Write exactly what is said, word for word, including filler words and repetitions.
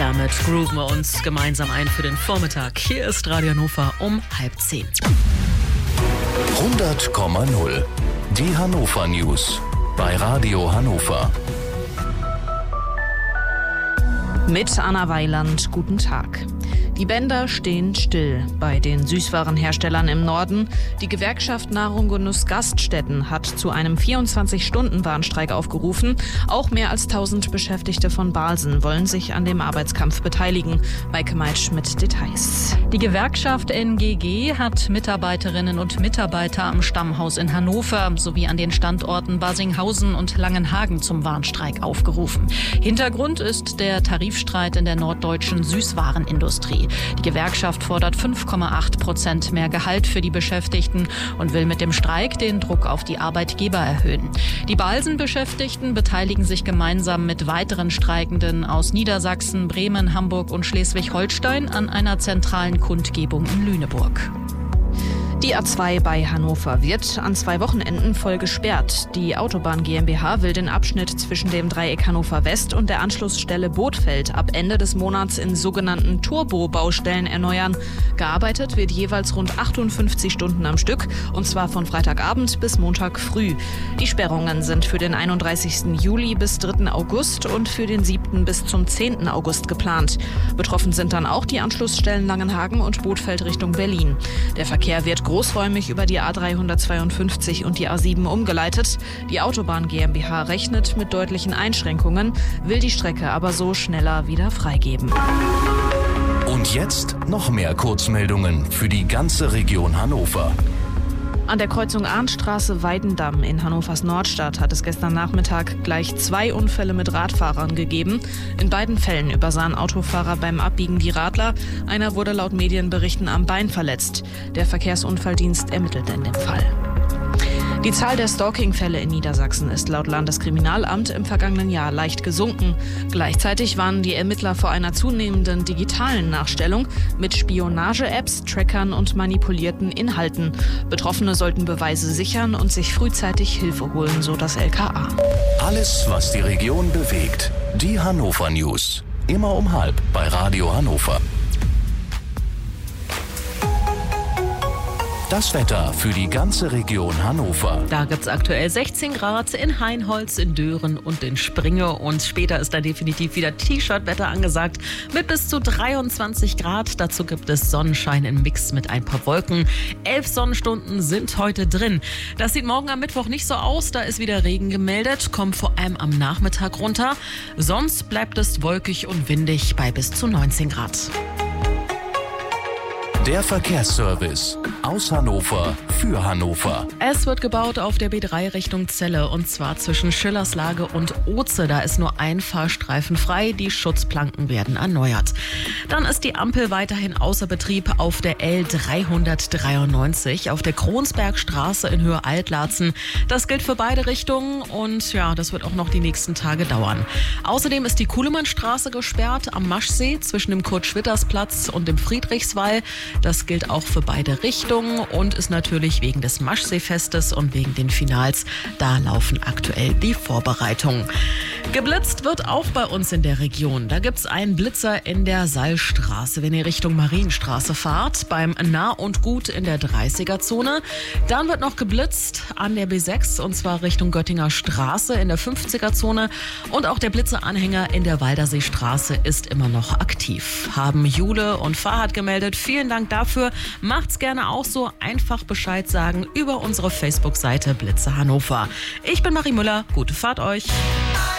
Damit grooven wir uns gemeinsam ein für den Vormittag. Hier ist Radio Hannover um halb zehn. hundert Komma null. Die Hannover News bei Radio Hannover. Mit Anna Weiland, guten Tag. Die Bänder stehen still bei den Süßwarenherstellern im Norden. Die Gewerkschaft Nahrung und Genuss Gaststätten hat zu einem vierundzwanzig-Stunden-Warnstreik aufgerufen. Auch mehr als tausend Beschäftigte von Balsen wollen sich an dem Arbeitskampf beteiligen. Maike Meitsch mit Details. Die Gewerkschaft N G G hat Mitarbeiterinnen und Mitarbeiter am Stammhaus in Hannover sowie an den Standorten Barsinghausen und Langenhagen zum Warnstreik aufgerufen. Hintergrund ist der Tarifstreit in der norddeutschen Süßwarenindustrie. Die Gewerkschaft fordert fünf Komma acht Prozent mehr Gehalt für die Beschäftigten und will mit dem Streik den Druck auf die Arbeitgeber erhöhen. Die Balsen-Beschäftigten beteiligen sich gemeinsam mit weiteren Streikenden aus Niedersachsen, Bremen, Hamburg und Schleswig-Holstein an einer zentralen Kundgebung in Lüneburg. Die A zwei bei Hannover wird an zwei Wochenenden voll gesperrt. Die Autobahn GmbH will den Abschnitt zwischen dem Dreieck Hannover West und der Anschlussstelle Bothfeld ab Ende des Monats in sogenannten Turbo-Baustellen erneuern. Gearbeitet wird jeweils rund achtundfünfzig Stunden am Stück, und zwar von Freitagabend bis Montag früh. Die Sperrungen sind für den einunddreißigsten Juli bis dritten August und für den siebten bis zum zehnten August geplant. Betroffen sind dann auch die Anschlussstellen Langenhagen und Bothfeld Richtung Berlin. Der Verkehr wird großräumig über die A dreihundertzweiundfünfzig und die A sieben umgeleitet. Die Autobahn GmbH rechnet mit deutlichen Einschränkungen, will die Strecke aber so schneller wieder freigeben. Und jetzt noch mehr Kurzmeldungen für die ganze Region Hannover. An der Kreuzung Arndtstraße-Weidendamm in Hannovers Nordstadt hat es gestern Nachmittag gleich zwei Unfälle mit Radfahrern gegeben. In beiden Fällen übersahen Autofahrer beim Abbiegen die Radler. Einer wurde laut Medienberichten am Bein verletzt. Der Verkehrsunfalldienst ermittelt in dem Fall. Die Zahl der Stalking-Fälle in Niedersachsen ist laut Landeskriminalamt im vergangenen Jahr leicht gesunken. Gleichzeitig warnen die Ermittler vor einer zunehmenden digitalen Nachstellung mit Spionage-Apps, Trackern und manipulierten Inhalten. Betroffene sollten Beweise sichern und sich frühzeitig Hilfe holen, so das L K A. Alles, was die Region bewegt. Die Hannover News. Immer um halb bei Radio Hannover. Das Wetter für die ganze Region Hannover. Da gibt es aktuell sechzehn Grad in Hainholz, in Dören und in Springe. Und später ist da definitiv wieder T-Shirt-Wetter angesagt mit bis zu dreiundzwanzig Grad. Dazu gibt es Sonnenschein im Mix mit ein paar Wolken. Elf Sonnenstunden sind heute drin. Das sieht morgen am Mittwoch nicht so aus. Da ist wieder Regen gemeldet, kommt vor allem am Nachmittag runter. Sonst bleibt es wolkig und windig bei bis zu neunzehn Grad. Der Verkehrsservice aus Hannover für Hannover. Es wird gebaut auf der B drei Richtung Celle, und zwar zwischen Schillerslage und Oze. Da ist nur ein Fahrstreifen frei. Die Schutzplanken werden erneuert. Dann ist die Ampel weiterhin außer Betrieb auf der L dreihundertdreiundneunzig auf der Kronsbergstraße in Höhe Altlatzen. Das gilt für beide Richtungen und ja, das wird auch noch die nächsten Tage dauern. Außerdem ist die Kuhlemannstraße gesperrt am Maschsee zwischen dem Kurt-Schwitters-Platz und dem Friedrichswall. Das gilt auch für beide Richtungen und ist natürlich wegen des Maschseefestes und wegen den Finals. Da laufen aktuell die Vorbereitungen. Geblitzt wird auch bei uns in der Region. Da gibt es einen Blitzer in der Sallstraße, wenn ihr Richtung Marienstraße fahrt, beim Nah und Gut in der dreißiger-Zone. Dann wird noch geblitzt an der B sechs, und zwar Richtung Göttinger Straße in der fünfziger-Zone. Und auch der Blitzeranhänger in der Walderseestraße ist immer noch aktiv. Haben Jule und Fahad gemeldet. Vielen Dank dafür. Macht's gerne auch so. Einfach Bescheid sagen über unsere Facebook-Seite Blitze Hannover. Ich bin Marie Müller. Gute Fahrt euch.